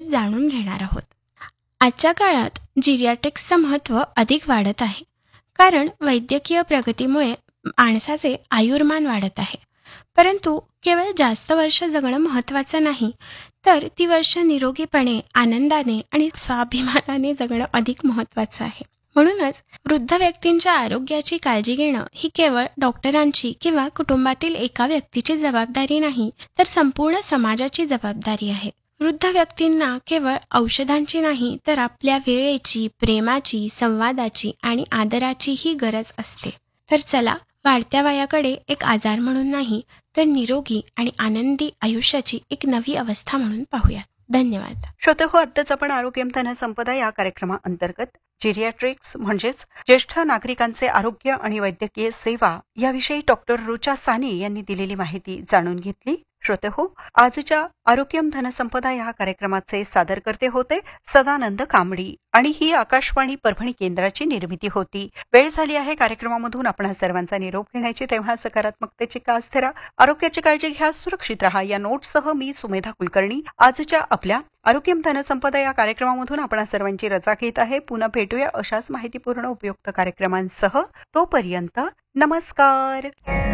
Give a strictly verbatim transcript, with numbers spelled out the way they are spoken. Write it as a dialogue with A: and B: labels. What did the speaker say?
A: जाणून घेणार आहोत. आजच्या काळात जिरियाट्रिक्सचं महत्त्व अधिक वाढत आहे, कारण वैद्यकीय प्रगतीमुळे माणसाचे आयुर्मान वाढत आहे. परंतु केवळ जास्त वर्ष जगणं महत्त्वाचं नाही, तर ती वर्ष निरोगीपणे, आनंदाने आणि स्वाभिमानाने जगणं अधिक महत्त्वाचं आहे. म्हणूनच वृद्ध व्यक्तींच्या आरोग्याची काळजी घेणं ही केवळ डॉक्टरांची किंवा कुटुंबातील एका व्यक्तीची जबाबदारी नाही, तर संपूर्ण समाजाची जबाबदारी आहे. वृद्ध व्यक्तींना केवळ औषधांची नाही, तर आपल्या वेळेची, प्रेमाची, संवादाची आणि आदराचीही गरज असते. तर चला, वाढत्या वयाकडे एक आजार म्हणून नाही, तर निरोगी आणि आनंदी आयुष्याची एक नवी अवस्था म्हणून पाहूयात. धन्यवाद.
B: श्रोतेहो, आत्ताच आपण आरोग्यम धनसंपदा या कार्यक्रमाअंतर्गत जिरियाट्रिक्स म्हणजेच ज्येष्ठ नागरिकांचे आरोग्य आणि वैद्यकीय सेवा याविषयी डॉक्टर रुचा सानी यांनी दिलेली माहिती जाणून घेतली. श्रोतेहो, आजच्या आरोग्यम धनसंपदा या कार्यक्रमाचे सादरकर्ते होते सदानंद कांबडी आणि ही आकाशवाणी परभणी केंद्राची निर्मिती होती. वेळ झाली आहे कार्यक्रमामधून आपण सर्वांचा निरोप घेण्याची. तेव्हा सकारात्मकतेची कास धरा, आरोग्याची काळजी घ्या, सुरक्षित राहा या नोटसह मी सुमेधा कुलकर्णी आजच्या आपल्या आरोग्यम धनसंपदा या कार्यक्रमामधून आपण सर्वांची रजा घेत आहे. पुन्हा भेटूया अशाच माहितीपूर्ण उपयुक्त कार्यक्रमांसह. तोपर्यंत नमस्कार.